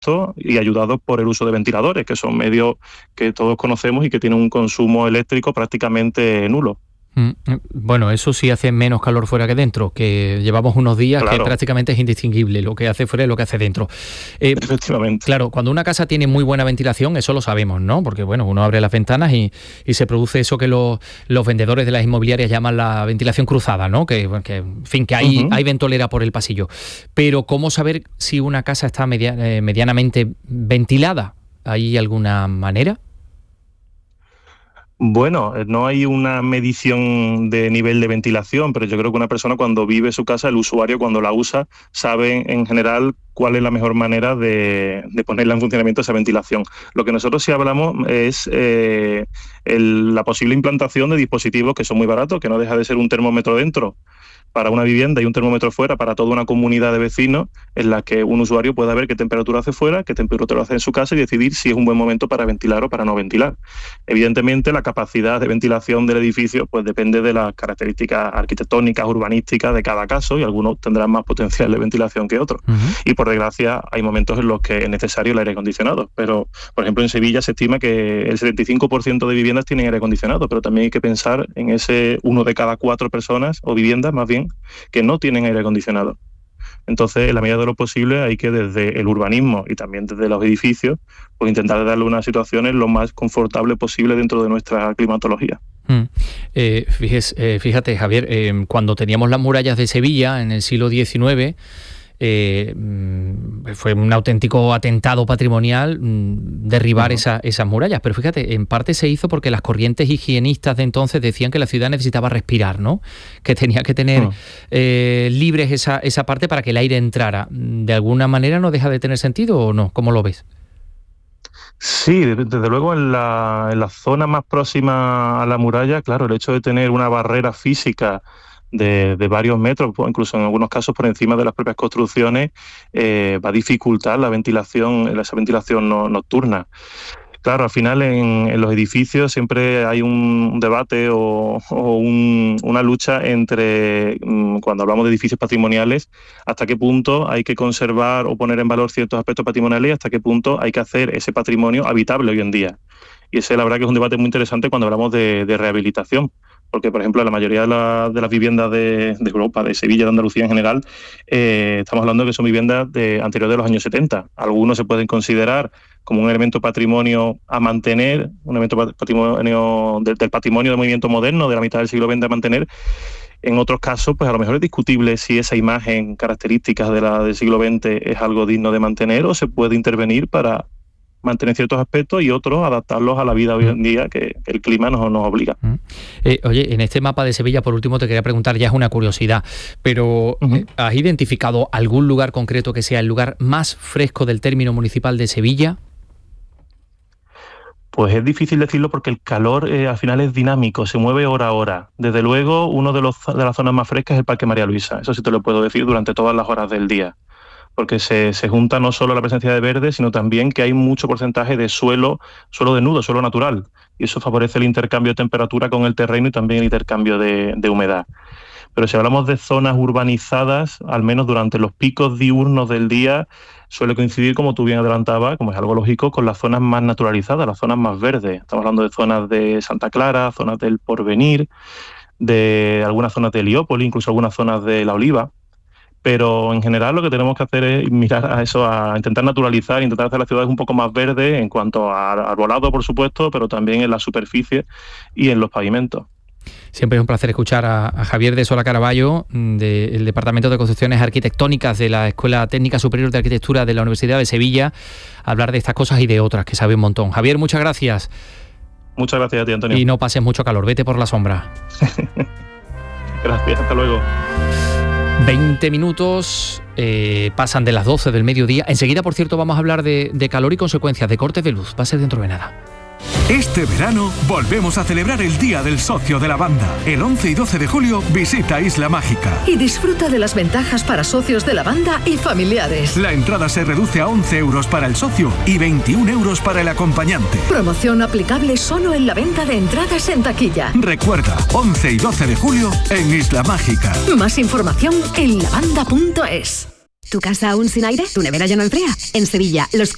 supuesto, y ayudados por el uso de ventiladores, que son medios que todos conocemos y que tienen un consumo eléctrico prácticamente nulo. Bueno, eso sí hace menos calor fuera que dentro, que llevamos unos días que prácticamente es indistinguible lo que hace fuera y lo que hace dentro. Efectivamente. Claro, cuando una casa tiene muy buena ventilación, eso lo sabemos, ¿no? Porque bueno, uno abre las ventanas y se produce eso que los vendedores de las inmobiliarias llaman la ventilación cruzada, ¿no? Que en fin, que hay ventolera por el pasillo. Pero ¿cómo saber si una casa está medianamente ventilada? ¿Hay alguna manera? Bueno, no hay una medición de nivel de ventilación, pero yo creo que una persona cuando vive su casa, el usuario cuando la usa, sabe en general cuál es la mejor manera de ponerla en funcionamiento esa ventilación. Lo que nosotros sí hablamos es la posible implantación de dispositivos que son muy baratos, que no deja de ser un termómetro dentro para una vivienda y un termómetro fuera para toda una comunidad de vecinos, en la que un usuario pueda ver qué temperatura hace fuera, qué temperatura hace en su casa y decidir si es un buen momento para ventilar o para no ventilar. Evidentemente, la capacidad de ventilación del edificio pues depende de las características arquitectónicas, urbanísticas de cada caso, y algunos tendrán más potencial de ventilación que otros. Y por desgracia hay momentos en los que es necesario el aire acondicionado, pero por ejemplo en Sevilla se estima que el 75% de viviendas tienen aire acondicionado, pero también hay que pensar en ese 1 de cada 4 personas o viviendas más bien que no tienen aire acondicionado. Entonces, en la medida de lo posible, hay que desde el urbanismo y también desde los edificios, pues intentar darle unas situaciones lo más confortable posible dentro de nuestra climatología. Fíjate, Javier, cuando teníamos las murallas de Sevilla en el siglo XIX, fue un auténtico atentado patrimonial derribar esas murallas, pero fíjate, en parte se hizo porque las corrientes higienistas de entonces decían que la ciudad necesitaba respirar, ¿no? Que tenía que tener libres esa parte para que el aire entrara. ¿De alguna manera no deja de tener sentido o no? ¿Cómo lo ves? Sí, desde luego en la zona más próxima a la muralla, claro, el hecho de tener una barrera física de varios metros, incluso en algunos casos por encima de las propias construcciones, va a dificultar esa ventilación nocturna. Claro, al final en los edificios siempre hay un debate o una lucha entre, cuando hablamos de edificios patrimoniales, hasta qué punto hay que conservar o poner en valor ciertos aspectos patrimoniales y hasta qué punto hay que hacer ese patrimonio habitable hoy en día. Y ese la verdad que es un debate muy interesante cuando hablamos de rehabilitación. Porque, por ejemplo, la mayoría de las viviendas de Europa, de Sevilla, de Andalucía en general, estamos hablando de que son viviendas anteriores de los años 70. Algunos se pueden considerar como un elemento patrimonio a mantener, un elemento patrimonio del patrimonio del movimiento moderno de la mitad del siglo XX a mantener. En otros casos, pues a lo mejor es discutible si esa imagen, características del siglo XX es algo digno de mantener o se puede intervenir para mantener ciertos aspectos y otros adaptarlos a la vida hoy en día que el clima nos obliga. Oye, en este mapa de Sevilla, por último, te quería preguntar, ya es una curiosidad, pero ¿has identificado algún lugar concreto que sea el lugar más fresco del término municipal de Sevilla? Pues es difícil decirlo porque el calor al final es dinámico, se mueve hora a hora. Desde luego, uno de las zonas más frescas es el Parque María Luisa, eso sí te lo puedo decir durante todas las horas del día. Porque se junta no solo la presencia de verde, sino también que hay mucho porcentaje de suelo desnudo, suelo natural. Y eso favorece el intercambio de temperatura con el terreno y también el intercambio de humedad. Pero si hablamos de zonas urbanizadas, al menos durante los picos diurnos del día, suele coincidir, como tú bien adelantabas, como es algo lógico, con las zonas más naturalizadas, las zonas más verdes. Estamos hablando de zonas de Santa Clara, zonas del Porvenir, de algunas zonas de Heliópolis, incluso algunas zonas de La Oliva. Pero en general lo que tenemos que hacer es mirar a eso, a intentar naturalizar, intentar hacer las ciudades un poco más verdes en cuanto a arbolado, por supuesto, pero también en la superficie y en los pavimentos. Siempre es un placer escuchar a Javier de Sola Caraballo, del Departamento de Construcciones Arquitectónicas de la Escuela Técnica Superior de Arquitectura de la Universidad de Sevilla, hablar de estas cosas y de otras, que sabe un montón. Javier, muchas gracias. Muchas gracias a ti, Antonio. Y no pases mucho calor, vete por la sombra. Gracias, hasta luego. 20 minutos pasan de las 12 del mediodía. Enseguida, por cierto, vamos a hablar de calor y consecuencias de cortes de luz. Va a ser dentro de nada. Este verano volvemos a celebrar el Día del Socio de la Banda. El 11 y 12 de julio visita Isla Mágica. Y disfruta de las ventajas para socios de la banda y familiares. La entrada se reduce a 11 euros para el socio y 21 euros para el acompañante. Promoción aplicable solo en la venta de entradas en taquilla. Recuerda, 11 y 12 de julio en Isla Mágica. Más información en lavanda.es. ¿Tu casa aún sin aire? ¿Tu nevera ya no enfría? En Sevilla, los